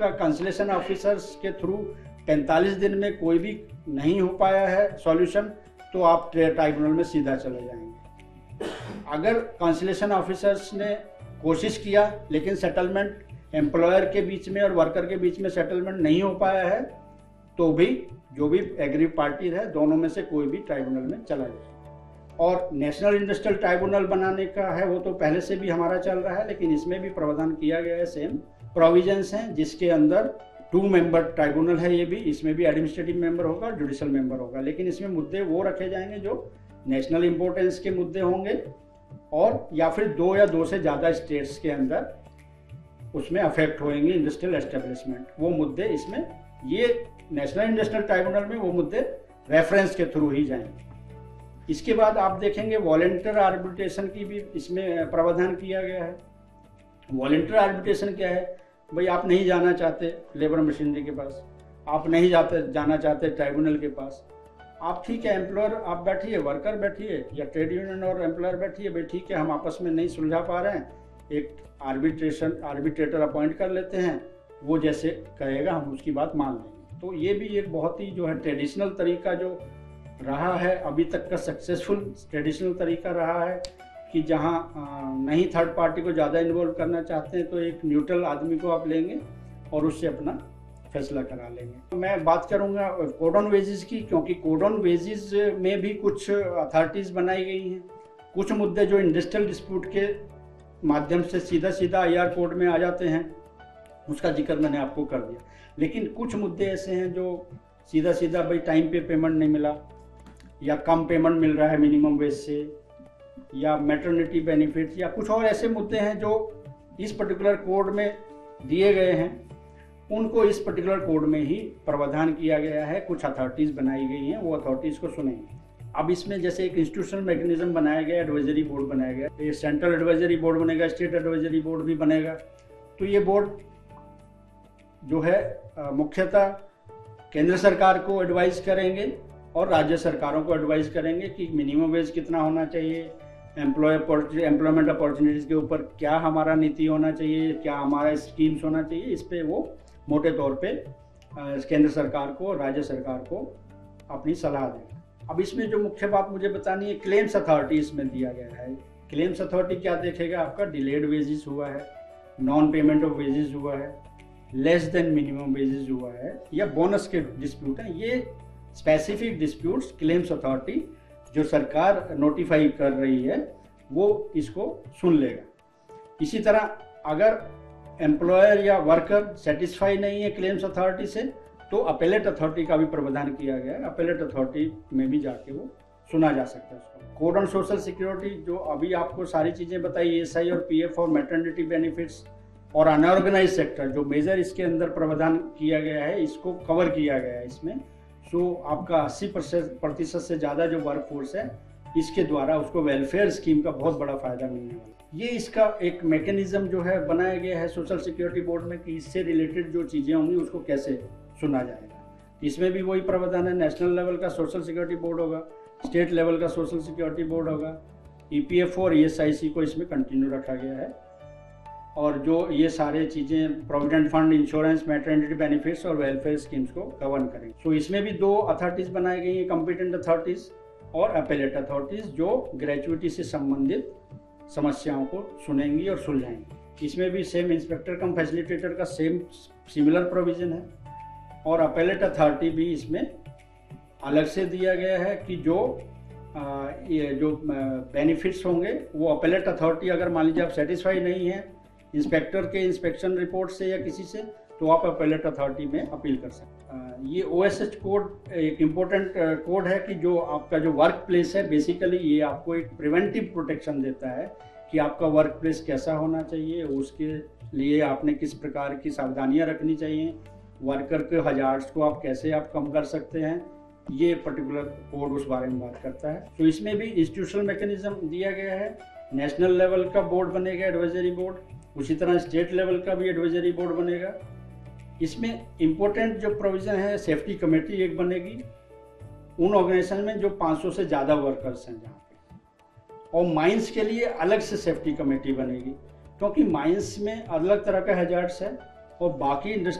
आपका consolation officers के through 45 दिन में कोई भी नहीं हो पाया है सॉल्यूशन, तो आप ट्राइब्यूनल में सीधा चले जाएंगे। अगर कंसलेशन ऑफिसर्स ने कोशिश किया लेकिन सेटलमेंट एम्प्लॉयर के बीच में और वर्कर के बीच में सेटलमेंट नहीं हो पाया है, तो भी जो भी एग्रीव पार्टी है दोनों में से कोई भी ट्राइब्यूनल में चला जाए। और नेशनल इंडस्ट्रियल ट्राइब्यूनल बनाने का है वो तो पहले से भी हमारा चल रहा है, लेकिन इसमें भी प्रावधान किया गया है, सेम प्रोविजंस हैं, जिसके अंदर 2 मेंबर ट्राइब्यूनल है। ये भी, इसमें भी एडमिनिस्ट्रेटिव मेंबर होगा और जुडिशियल मेंबर होगा, लेकिन इसमें मुद्दे वो रखे जाएंगे जो नेशनल इंपॉर्टेंस के मुद्दे होंगे और या फिर 2 या 2 से ज़्यादा स्टेट्स के अंदर उसमें अफेक्ट होंगे इंडस्ट्रियल एस्टेब्लिशमेंट, वो मुद्दे इसमें, ये नेशनल इंडस्ट्रियल ट्राइब्यूनल में वो मुद्दे रेफरेंस के थ्रू ही जाएंगे। इसके बाद आप देखेंगे वॉलंटियर आर्बिट्रेशन की भी इसमें प्रावधान किया गया है। वॉलंटियर आर्बिट्रेशन क्या है भाई, आप नहीं जाना चाहते लेबर मशीनरी के पास, आप नहीं जाना चाहते ट्राइब्यूनल के पास, आप ठीक है एम्प्लॉयर आप बैठिए, वर्कर बैठिए या ट्रेड यूनियन और एम्प्लॉयर बैठिए, भाई ठीक है हम आपस में नहीं सुलझा पा रहे हैं, एक आर्बिट्रेटर अपॉइंट कर लेते हैं, वो जैसे कहेगा हम उसकी बात मान लेंगे। तो ये भी एक बहुत ही जो है ट्रेडिशनल तरीका जो रहा है अभी तक का, सक्सेसफुल ट्रेडिशनल तरीका रहा है कि जहाँ नहीं थर्ड पार्टी को ज़्यादा इन्वॉल्व करना चाहते हैं तो एक न्यूट्रल आदमी को आप लेंगे और उससे अपना फैसला करा लेंगे। मैं बात करूँगा कोड ऑन वेजेस की, क्योंकि कोड ऑन वेजेस में भी कुछ अथॉरिटीज़ बनाई गई हैं। कुछ मुद्दे जो इंडस्ट्रियल डिस्प्यूट के माध्यम से सीधा IR कोड में आ जाते हैं, उसका जिक्र मैंने आपको कर दिया, लेकिन कुछ मुद्दे ऐसे हैं जो सीधा भाई टाइम पे पेमेंट नहीं मिला या कम पेमेंट मिल रहा है मिनिमम वेज से, या मैटरनिटी बेनिफिट, या कुछ और ऐसे मुद्दे हैं जो इस पर्टिकुलर कोड में दिए गए हैं, उनको इस पर्टिकुलर कोड में ही प्रावधान किया गया है। कुछ अथॉरिटीज़ बनाई गई हैं, वो अथॉरिटीज़ को सुनेंगे। अब इसमें जैसे एक इंस्टीट्यूशनल मैकेनिज्म बनाया गया, एडवाइजरी बोर्ड बनाया गया, ये सेंट्रल एडवाइजरी बोर्ड बनेगा, स्टेट एडवाइजरी बोर्ड भी बनेगा। तो ये बोर्ड जो है मुख्यतः केंद्र सरकार को एडवाइस करेंगे और राज्य सरकारों को एडवाइस करेंगे कि मिनिमम वेज कितना होना चाहिए, एम्प्लॉयमेंट अपॉर्चुनिटीज़ के ऊपर क्या हमारा नीति होना चाहिए, क्या हमारा स्कीम्स होना चाहिए, इस पे वो मोटे तौर पे केंद्र सरकार को, राज्य सरकार को अपनी सलाह देंगे। अब इसमें जो मुख्य बात मुझे बतानी है, क्लेम्स अथॉरिटी इसमें दिया गया है। क्लेम्स अथॉरिटी क्या देखेगा, आपका डिलेड वेजेस हुआ है, नॉन पेमेंट ऑफ वेजेस हुआ है, लेस देन मिनिमम वेजेस हुआ है, या बोनस के डिस्प्यूट हैं, ये स्पेसिफिक डिस्प्यूट्स क्लेम्स अथॉरिटी जो सरकार नोटिफाई कर रही है वो इसको सुन लेगा। इसी तरह अगर एम्प्लॉयर या वर्कर सेटिस्फाई नहीं है क्लेम्स अथॉरिटी से, तो अपेलेट अथॉरिटी का भी प्रावधान किया गया है, अपेलेट अथॉरिटी में भी जाके वो सुना जा सकता है उसको। कोड ऑन सोशल सिक्योरिटी जो अभी आपको सारी चीज़ें बताई, ESI और PF और मैटरनिटी बेनिफिट्स और अनऑर्गेनाइज सेक्टर जो मेजर इसके अंदर प्रावधान किया गया है, इसको कवर किया गया है इसमें। सो आपका 80% से ज़्यादा जो वर्क फोर्स है, इसके द्वारा उसको वेलफेयर स्कीम का बहुत बड़ा फायदा मिलने वाला है। ये इसका एक मैकेनिज्म जो है बनाया गया है सोशल सिक्योरिटी बोर्ड में कि इससे रिलेटेड जो चीज़ें होंगी उसको कैसे सुना जाएगा। इसमें भी वही प्रावधान है, नेशनल लेवल का सोशल सिक्योरिटी बोर्ड होगा, स्टेट लेवल का सोशल सिक्योरिटी बोर्ड होगा, EPF और ESIC को इसमें कंटिन्यू रखा गया है। और जो ये सारे चीज़ें provident fund, insurance, maternity benefits और वेलफेयर स्कीम्स को गवर्न करेंगे। तो इसमें भी 2 अथॉरिटीज़ बनाई गई हैं, कॉम्पिटेंट अथॉरिटीज़ और अपेलेट अथॉरिटीज़, जो ग्रेचुइटी से संबंधित समस्याओं को सुनेंगी और सुलझाएंगी। इसमें भी सेम इंस्पेक्टर कम फैसिलिटेटर का सिमिलर प्रोविज़न है, और अपेलेट अथॉरिटी भी इसमें अलग से दिया गया है कि ये जो बेनिफिट्स होंगे वो अपेलेट अथॉरिटी, अगर मान लीजिए आप सेटिस्फाई नहीं है इंस्पेक्टर के इंस्पेक्शन रिपोर्ट से या किसी से, तो आप अपेलेट अथॉरिटी में अपील कर सकते हैं। ये OSH कोड एक इम्पोर्टेंट कोड है कि जो आपका जो वर्क प्लेस है, बेसिकली ये आपको एक प्रिवेंटिव प्रोटेक्शन देता है कि आपका वर्क प्लेस कैसा होना चाहिए, उसके लिए आपने किस प्रकार की सावधानियां रखनी चाहिए, वर्कर के हजार्ड्स को आप कैसे कम कर सकते हैं, ये पर्टिकुलर कोड उस बारे में बात करता है। तो इसमें भी इंस्टीट्यूशनल मैकेनिज्म दिया गया है, नेशनल लेवल का बोर्ड बनेगा एडवाइजरी बोर्ड, उसी तरह स्टेट लेवल का भी एडवाइजरी बोर्ड बनेगा। इसमें इम्पोर्टेंट जो प्रोविज़न है, सेफ्टी कमेटी एक बनेगी उन ऑर्गेनाइजेशन में जो 500 से ज़्यादा वर्कर्स हैं जहाँ पे, और माइंस के लिए अलग से सेफ्टी कमेटी बनेगी, क्योंकि माइंस में अलग तरह का हैजार्ड्स है और बाकी